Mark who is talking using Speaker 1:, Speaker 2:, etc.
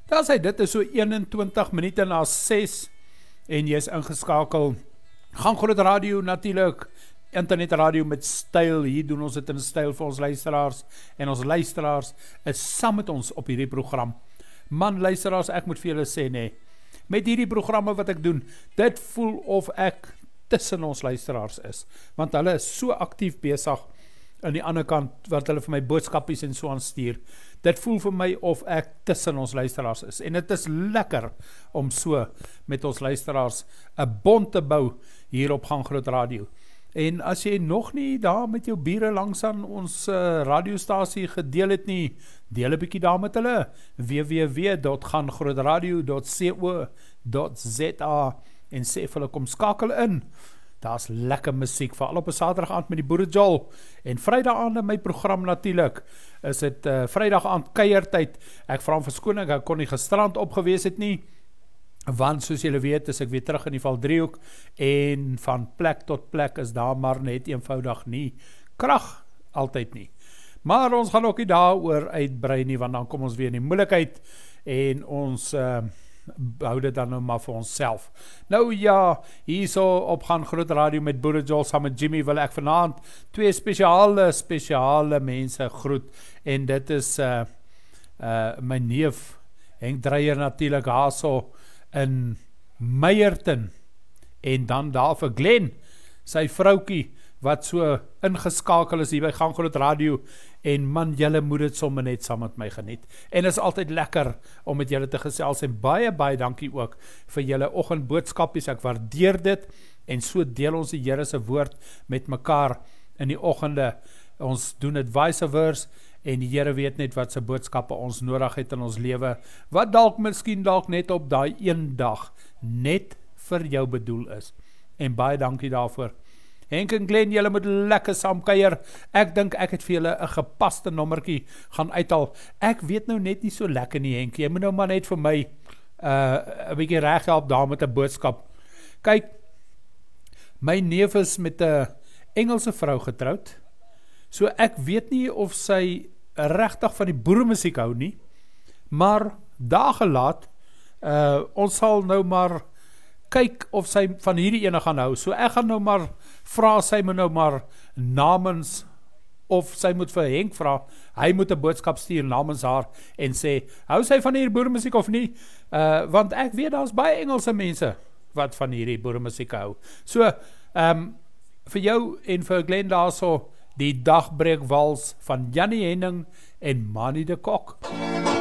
Speaker 1: Daar sê, dit is so 21 minute na 6 en jy is ingeskakel. Gaan Groot Radio natuurlijk, internetradio met styl, hier doen ons dit in styl vir ons luisteraars, en ons luisteraars is saam met ons op hierdie program. Man, luisteraars, ek moet vir julle sê, nee, met hierdie programme wat ek doen, dit voel of ek tussen ons luisteraars is, want hulle is so actief besig aan die ander kant, wat hulle vir my boodskapies en so aanstuur. Dit voel vir my of ek tussen ons luisteraars is, en het is lekker om so met ons luisteraars 'n bond te bou hier op Gaan Groot Radio. En as jy nog nie daar met jou bure langs aan ons radiostasie gedeel het nie, deel 'n bietjie daar met hulle, www.gaangrootradio.co.za en sê vir hulle kom skakel in. Daar's lekker musiek, veral op 'n Saterdag aand met die Boere Jol. En Vrydag aand in my program natuurlik, is dit Vrydag aand kuiertyd. Ek vra om verskoning, ek kon nie gisterand opgewees het nie, want soos julle weet is ek weer terug in die Valdriehoek en van plek tot plek is daar maar net eenvoudig nie krag, altyd nie. Maar ons gaan ook nie daaroor uitbrei nie, want dan kom ons weer in die moeilikheid en ons hou dit dan nou maar vir onsself. Nou ja, hierso op Gaan Groot Radio met Boere Jol saam met Jimmy wil ek vanaand twee spesiale mense groet en dit is my neef Henk Dreyer natuurlik haaso in Meyerton en dan daar vir Glenn, sy vroukie wat so ingeskakel is hier by Gaan Groot Radio en man, julle moet dit sommer net saam met my geniet. En is altyd lekker om met julle te gesels en baie dankie ook vir julle oggendboodskapies, ek waardeer dit en so deel ons die Here se woord met mekaar in die oggende. Ons doen dit vice versa en die Here weet net wat se boodskappe ons nodig het in ons lewe, wat miskien net op daai een dag net vir jou bedoel is. En baie dankie daarvoor. Henk en Glenn, julle moet lekker saamkuier. Ek dink ek het vir julle 'n gepaste nommertjie gaan uithaal. Ek weet nou net nie so lekker nie, Henk. Jy moet nou maar net vir my 'n bietjie reg help daar met 'n boodskap. Kyk, my neef is met 'n Engelse vrou getroud. So ek weet nie of sy regtig van die boeremusiek hou nie, maar daar gelaat, ons sal nou maar kyk of sy van hierdie ene gaan hou. So ek gaan nou maar vra, sy moet nou maar namens, of sy moet vir Henk vra, hy moet 'n boodskap stuur namens haar en sê, hou sy van hierdie boeremusiek of nie? Want ek weet daar's baie Engelse mense wat van hierdie boeremusiek hou. So, vir jou en vir Glenn daarso, die Dagbreek Wals van Jannie Henning en Mani de Kok.